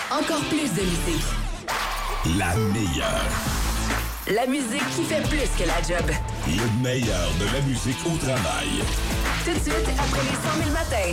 Encore plus de musique. La meilleure. La musique qui fait plus que la job. Le meilleur de la musique au travail. Tout de suite, après les 100 000 matins.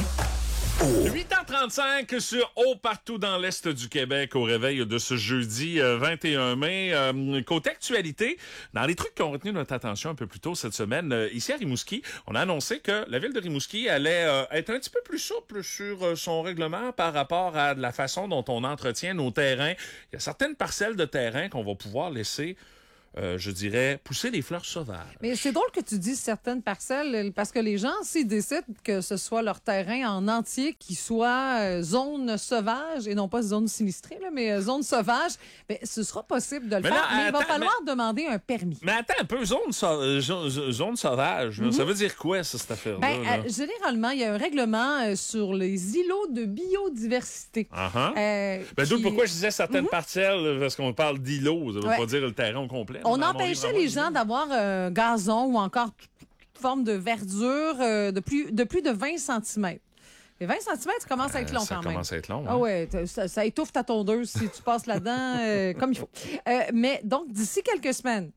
8h35 sur Haut partout dans l'Est du Québec au réveil de ce jeudi 21 mai. Côté actualité, dans les trucs qui ont retenu notre attention un peu plus tôt cette semaine, ici à Rimouski, on a annoncé que la ville de Rimouski allait être un petit peu plus souple sur son règlement par rapport à la façon dont on entretient nos terrains. Il y a certaines parcelles de terrain qu'on va pouvoir laisser je dirais, pousser des fleurs sauvages. Mais c'est drôle que tu dises certaines parcelles, parce que les gens, s'ils décident que ce soit leur terrain en entier qui soit zone sauvage, et non pas zone sinistrée, là, mais zone sauvage, ben, ce sera possible de le faire. Là, mais il va falloir demander un permis. Mais attends un peu, zone sauvage, ça veut dire quoi, ça, cette affaire-là? Ben, généralement, il y a un règlement sur les îlots de biodiversité. Ben, d'où pourquoi je disais certaines parcelles, parce qu'on parle d'îlots, ça veut pas dire le terrain au complet. On empêchait les gens d'avoir un gazon ou encore toute forme de verdure de plus de 20 cm. Et 20 cm, ça commence à être long quand même. Ça commence à être long. Hein? Ah ouais, ça étouffe ta tondeuse si tu passes là-dedans comme il faut. Mais donc, d'ici quelques semaines,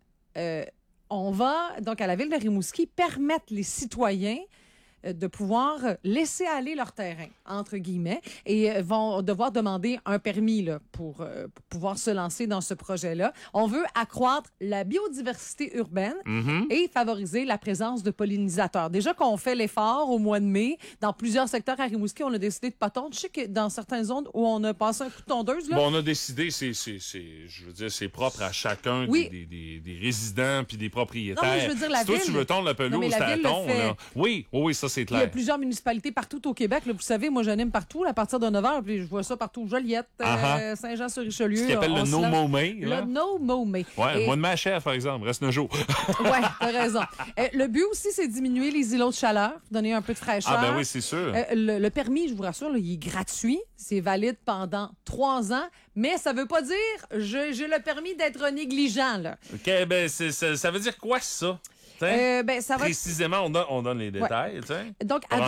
on va, donc à la ville de Rimouski, permettre les citoyens de pouvoir laisser aller leur terrain, entre guillemets, et vont devoir demander un permis là, pour pouvoir se lancer dans ce projet-là. On veut accroître la biodiversité urbaine et favoriser la présence de pollinisateurs. Déjà qu'on fait l'effort au mois de mai, dans plusieurs secteurs à Rimouski, on a décidé de pas tondre. Je sais que dans certaines zones où on a passé un coup de tondeuse... Là, bon, on a décidé, je veux dire, c'est propre à chacun des résidents puis des propriétaires. Non, mais je veux dire, la ville... toi, tu veux tondre la pelouse, c'est à ton. Là. Oui, ça, c'est clair. Il y a plusieurs municipalités partout au Québec. Là, vous savez, moi, j'anime partout là, à partir de 9h, puis je vois ça partout. Joliette, Saint-Jean-sur-Richelieu. Ce qu'ils appellent le No Mow May. Le No Mow May. Ouais, le mois de mai chef, par exemple. Reste 9 jours. Ouais, t'as raison. Le but aussi, c'est diminuer les îlots de chaleur, donner un peu de fraîcheur. Ah ben oui, c'est sûr. Le permis, je vous rassure, là, il est gratuit. C'est valide pendant 3 ans. Mais ça veut pas dire j'ai le permis d'être négligent. Là. OK, ben ça veut dire quoi, ça? Ça va précisément, on donne les détails. Ouais. Donc, à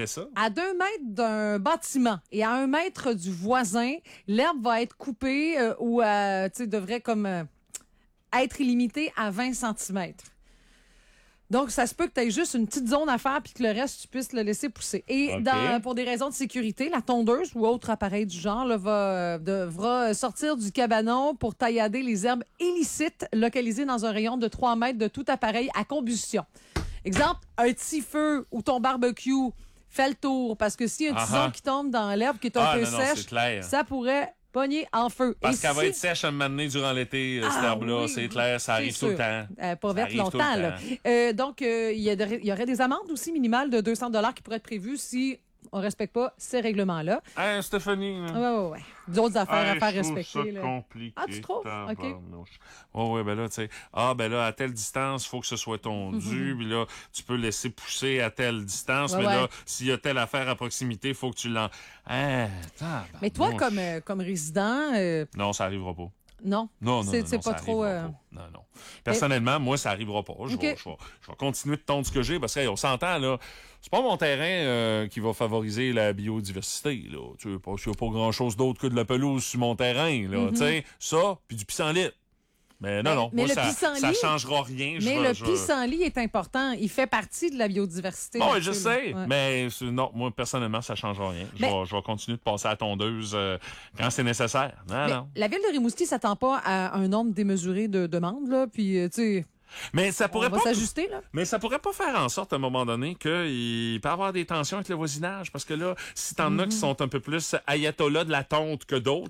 2 mètres d'un bâtiment et à 1 mètre du voisin, l'herbe va être coupée ou devrait comme être limitée à 20 cm. Donc, ça se peut que tu aies juste une petite zone à faire puis que le reste, tu puisses le laisser pousser. Et pour des raisons de sécurité, la tondeuse ou autre appareil du genre là, devra sortir du cabanon pour taillader les herbes illicites localisées dans un rayon de 3 mètres de tout appareil à combustion. Exemple, un petit feu ou ton barbecue fait le tour parce que s'il y a un tison qui tombe dans l'herbe qui est un peu sèche, ça pourrait pogner en feu. Parce qu'elle va être sèche à un moment donné durant l'été, cette herbe-là, c'est clair, ça arrive tout le temps. Pas vite longtemps. Là. Donc, il y aurait des amendes aussi minimales de 200 $ qui pourraient être prévues si on respecte pas ces règlements-là. Hein, Stéphanie? Ouais. D'autres affaires à faire respecter. C'est compliqué. Ah, tu trouves? OK. Ouais, ben là, tu sais, à telle distance, faut que ce soit tondu, puis là, tu peux laisser pousser à telle distance, mais là, s'il y a telle affaire à proximité, faut que tu l'en... mais toi, comme résident... Non, ça arrivera pas. Non, c'est pas trop... Non. Personnellement, moi, ça arrivera pas. Je vais continuer de tondre ce que j'ai parce qu'on s'entend, là. C'est pas mon terrain qui va favoriser la biodiversité, là. Tu sais, parce qu'il n'y a pas grand-chose d'autre que de la pelouse sur mon terrain, là. Tu sais, ça, puis du pissenlit. Mais non, mais moi, ça changera rien. Mais le pissenlit est important. Il fait partie de la biodiversité. Bon, je sais. Ouais. Mais non, moi, personnellement, ça changera rien. Je vais continuer de passer à la tondeuse quand c'est nécessaire. Non. La ville de Rimouski s'attend pas à un nombre démesuré de demandes, là. Puis, tu sais... Mais ça pourrait pas s'ajuster, là. Mais ça pourrait pas faire en sorte à un moment donné qu'il peut y avoir des tensions avec le voisinage parce que là, si t'en as qui sont un peu plus ayatollahs de la tonte que d'autres,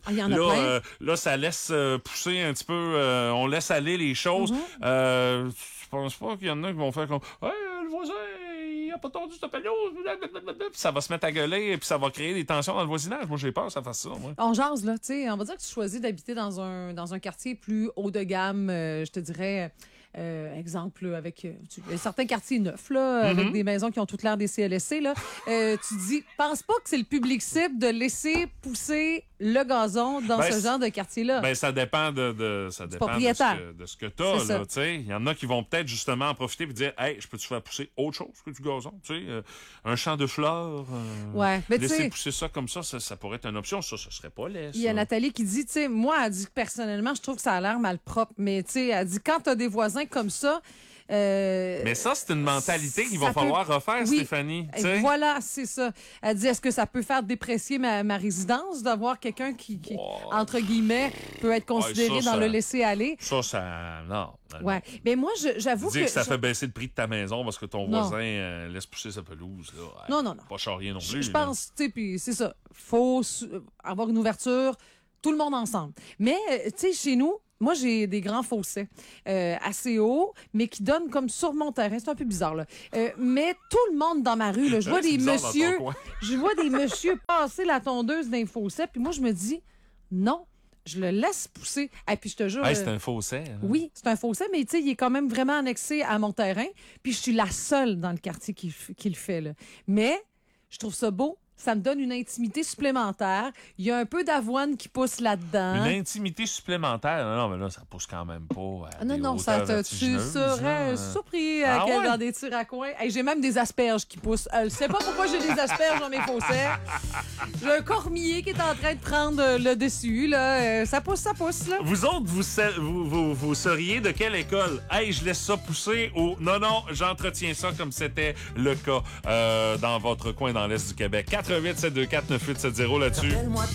là ça laisse pousser un petit peu, on laisse aller les choses. Je pense pas qu'il y en a qui vont faire comme le voisin il a pas tondu sa pelouse, puis ça va se mettre à gueuler et puis ça va créer des tensions dans le voisinage. Moi j'ai peur que ça fasse ça, moi. On jase là, tu sais, on va dire que tu choisis d'habiter dans un quartier plus haut de gamme, je te dirais exemple avec certains quartiers neufs là, avec des maisons qui ont toute l'air des CLSC là. Tu dis, pense pas que c'est le public cible de laisser pousser le gazon dans ce genre de quartier-là? Ben, ça dépend de ce que t'as, là, tu sais. Il y en a qui vont peut-être justement en profiter et dire, hey, je peux-tu faire pousser autre chose que du gazon, tu sais, un champ de fleurs, laisser pousser ça comme ça pourrait être une option. Ça serait pas laid, ça. Il y a Nathalie qui dit, tu sais, moi, elle dit que personnellement, je trouve que ça a l'air malpropre, mais tu sais, elle dit, quand t'as des voisins comme ça, mais ça, c'est une mentalité qu'il va falloir refaire, Stéphanie. T'sais. Voilà, c'est ça. Elle dit, est-ce que ça peut faire déprécier ma résidence d'avoir quelqu'un qui entre guillemets, peut être considéré dans le laisser-aller? Non. Ouais. Mais moi, j'avoue que... ça fait baisser le prix de ta maison parce que ton voisin laisse pousser sa pelouse. Là. Non. Pas charrier non plus. Je pense, tu sais, puis c'est ça. Faut avoir une ouverture, tout le monde ensemble. Mais, tu sais, chez nous, moi, j'ai des grands fossés assez hauts, mais qui donnent comme sur mon terrain. C'est un peu bizarre, là. Mais tout le monde dans ma rue, là, je vois des messieurs passer la tondeuse d'un fossé, puis moi, je me dis, non, je le laisse pousser. Et puis, je te jure... c'est un fossé. Hein? Oui, c'est un fossé, mais tu sais, il est quand même vraiment annexé à mon terrain, puis je suis la seule dans le quartier qui le fait, là. Mais, je trouve ça beau. Ça me donne une intimité supplémentaire. Il y a un peu d'avoine qui pousse là-dedans. Une intimité supplémentaire? Non, mais là, ça pousse quand même pas. Non, tu serais surpris dans des tirs à coin. Hey, j'ai même des asperges qui poussent. Je sais pas pourquoi j'ai des asperges dans mes fossés. J'ai un cormier qui est en train de prendre le dessus. Là. Ça pousse, là. Vous autres, vous seriez de quelle école? Hey, je laisse ça pousser ou non, j'entretiens ça comme c'était le cas dans votre coin dans l'Est du Québec. 88 724 9870 là-dessus.